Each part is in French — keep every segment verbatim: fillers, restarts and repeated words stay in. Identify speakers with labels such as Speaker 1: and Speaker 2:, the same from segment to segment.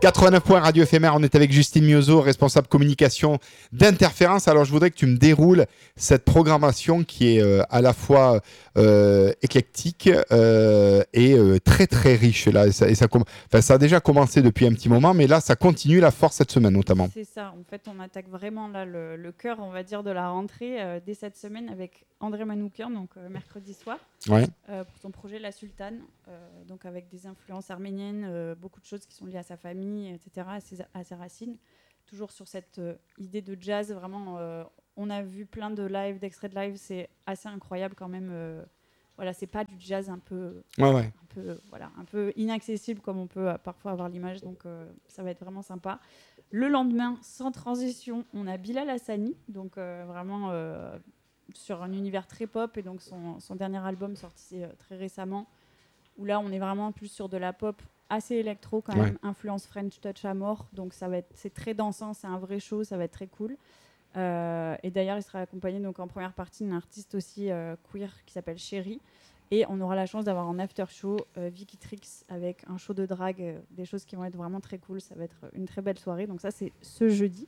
Speaker 1: quatre-vingt-neuf points Radio Éphémère, on est avec Justine Miozo, responsable communication d'Interférence. Alors je voudrais que tu me déroules cette programmation qui est euh, à la fois euh, éclectique euh, et euh, très très riche. Là, et ça, et ça, com- enfin, ça a déjà commencé depuis un petit moment, mais là ça continue la force cette semaine notamment.
Speaker 2: C'est ça, en fait on attaque vraiment là, le, le cœur, on va dire, de la rentrée euh, dès cette semaine avec André Manoukian, donc euh, mercredi soir,
Speaker 1: Ouais.
Speaker 2: euh, pour son projet La Sultane, euh, donc avec des influences arméniennes, euh, beaucoup de choses qui sont liées à sa famille, et cetera, à ses, à ses racines. Toujours sur cette euh, idée de jazz, vraiment, euh, on a vu plein de lives, d'extraits de live, c'est assez incroyable quand même. Euh, voilà, c'est pas du jazz un peu,
Speaker 1: Ouais, ouais.
Speaker 2: un peu, voilà, un peu inaccessible comme on peut euh, parfois avoir l'image, donc euh, ça va être vraiment sympa. Le lendemain, sans transition, on a Bilal Hassani, donc euh, vraiment euh, sur un univers très pop, et donc son, son dernier album sorti euh, très récemment, où là on est vraiment plus sur de la pop assez électro quand même, ouais. Influence French Touch à mort, donc ça va être, c'est très dansant, c'est un vrai show, ça va être très cool. Euh, et d'ailleurs il sera accompagné donc en première partie d'un artiste aussi euh, queer qui s'appelle Chéri, et on aura la chance d'avoir en after show euh, Vicky Trix avec un show de drague, euh, des choses qui vont être vraiment très cool, ça va être une très belle soirée, donc ça c'est ce jeudi.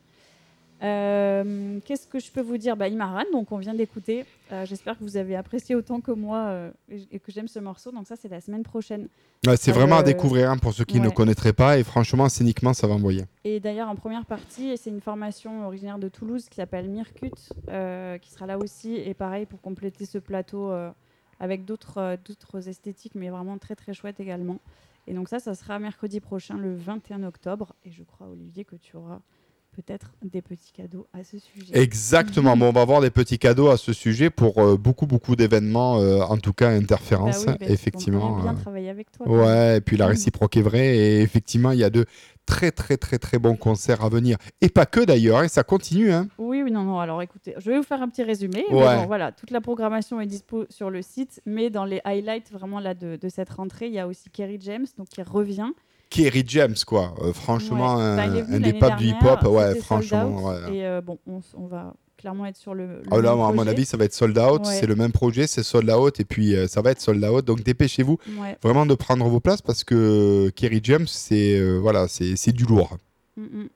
Speaker 2: Euh, qu'est-ce que je peux vous dire? Bah, Imaran, donc on vient d'écouter. Euh, j'espère que vous avez apprécié autant que moi euh, et que j'aime ce morceau. Donc ça, c'est la semaine prochaine.
Speaker 1: Ouais, c'est
Speaker 2: euh,
Speaker 1: vraiment à découvrir hein, pour ceux qui
Speaker 2: ouais.
Speaker 1: ne connaîtraient pas. Et franchement, scéniquement, ça va envoyer.
Speaker 2: Et d'ailleurs, en première partie, c'est une formation originaire de Toulouse qui s'appelle Mirkut, euh, qui sera là aussi. Et pareil, pour compléter ce plateau euh, avec d'autres, euh, d'autres esthétiques, mais vraiment très très chouette également. Et donc ça, ça sera mercredi prochain, le vingt et un octobre. Et je crois, Olivier, que tu auras peut-être des petits cadeaux à ce sujet.
Speaker 1: Exactement. Bon, on va avoir des petits cadeaux à ce sujet pour euh, beaucoup, beaucoup d'événements, euh, en tout cas Interférence,
Speaker 2: bah oui, bah
Speaker 1: effectivement.
Speaker 2: On a bien
Speaker 1: euh...
Speaker 2: travaillé avec toi.
Speaker 1: Ouais, et puis la réciproque est vraie. Et effectivement, il y a de très, très, très, très bons concerts à venir. Et pas que d'ailleurs, et ça continue. Hein.
Speaker 2: Oui, oui, non, non. Alors écoutez, je vais vous faire un petit résumé.
Speaker 1: Ouais.
Speaker 2: Mais bon, voilà, toute la programmation est dispo sur le site. Mais dans les highlights vraiment là, de, de cette rentrée, il y a aussi Kerry James, donc, qui revient.
Speaker 1: Kerry James, quoi. Euh, franchement,
Speaker 2: ouais.
Speaker 1: un,
Speaker 2: bah,
Speaker 1: un des papes du hip-hop. Ouais, franchement. Ouais.
Speaker 2: Et euh, bon, on, on va clairement être sur le. le
Speaker 1: oh là,
Speaker 2: à
Speaker 1: mon avis, ça va être sold out.
Speaker 2: Ouais.
Speaker 1: C'est le même projet, c'est sold out. Et puis, euh, ça va être sold out. Donc, dépêchez-vous
Speaker 2: ouais.
Speaker 1: vraiment de prendre vos places parce que Kerry James, c'est, euh, voilà, c'est, c'est du lourd.
Speaker 2: Mm-hmm.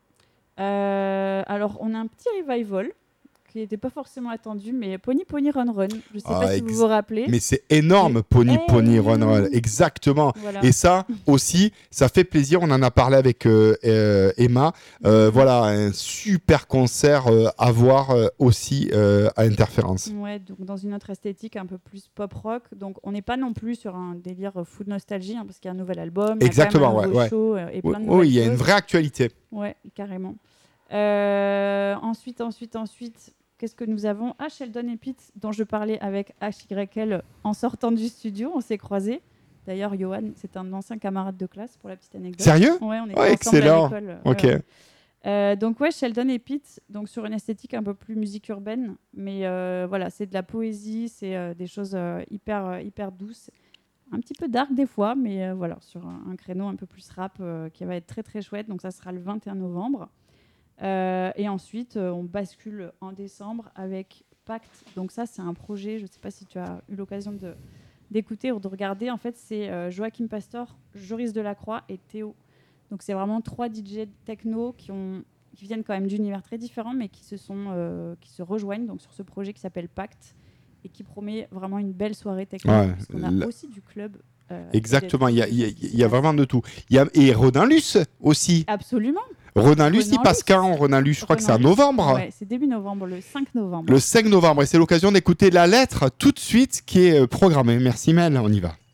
Speaker 2: Euh, alors, on a un petit revival qui n'était pas forcément attendu, mais Pony Pony Run Run. Je ne sais ah, pas ex- si vous vous rappelez.
Speaker 1: Mais c'est énorme, Pony hey Pony Run Run. Exactement. Voilà. Et ça aussi, ça fait plaisir. On en a parlé avec euh, euh, Emma. Euh, mmh. Voilà, un super concert euh, à voir euh, aussi euh, à Interférence.
Speaker 2: Ouais, donc dans une autre esthétique un peu plus pop rock. Donc on n'est pas non plus sur un délire full nostalgie, hein, parce qu'il y a un nouvel album,
Speaker 1: exactement,
Speaker 2: il y a quand même un
Speaker 1: ouais, ouais.
Speaker 2: show euh, et plein de
Speaker 1: oui,
Speaker 2: nouvelles
Speaker 1: oui, il y a
Speaker 2: choses.
Speaker 1: une vraie actualité.
Speaker 2: Ouais, carrément. Euh, ensuite, ensuite, ensuite. Qu'est-ce que nous avons? Ah, Sheldon et Pete, dont je parlais avec H Y L en sortant du studio. On s'est croisés. D'ailleurs, Johan, c'est un ancien camarade de classe, pour la petite anecdote.
Speaker 1: Sérieux?
Speaker 2: Ouais, on était
Speaker 1: oh,
Speaker 2: ensemble
Speaker 1: excellent.
Speaker 2: à l'école.
Speaker 1: Ok.
Speaker 2: Ouais, ouais. Euh, donc, ouais, Sheldon et Pete, donc sur une esthétique un peu plus musique urbaine. Mais euh, voilà, c'est de la poésie, c'est euh, des choses euh, hyper, euh, hyper douces. Un petit peu dark des fois, mais euh, voilà, sur un, un créneau un peu plus rap euh, qui va être très, très chouette. Donc, ça sera le vingt et un novembre. Euh, et ensuite, euh, on bascule en décembre avec Pacte. Donc ça, c'est un projet, je ne sais pas si tu as eu l'occasion de, d'écouter ou de regarder. En fait, c'est euh, Joachim Pastor, Joris Delacroix et Théo. Donc c'est vraiment trois D J techno qui, ont, qui viennent quand même d'univers très différents, mais qui se, sont, euh, qui se rejoignent donc, sur ce projet qui s'appelle Pacte et qui promet vraiment une belle soirée techno. Ouais, parce qu'on a la... aussi du club.
Speaker 1: Euh, Exactement, il y a, y, a, y a vraiment de tout. Y a, et Rodin Luce aussi.
Speaker 2: Absolument.
Speaker 1: Ronin Luce, il passe quand Ronin Luce, je crois Ronin que c'est en novembre.
Speaker 2: Ouais, c'est début novembre, le cinq novembre.
Speaker 1: Le cinq novembre, et c'est l'occasion d'écouter la lettre tout de suite qui est programmée. Merci Mel, on y va.